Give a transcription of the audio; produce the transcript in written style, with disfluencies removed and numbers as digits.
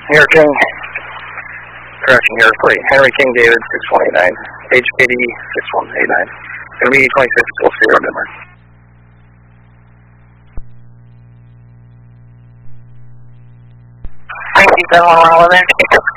New York King, correction, New York 3. Henry King David 6189. HKD 6189. Gonna be 26, we'll see you Denver. Thank you, 711.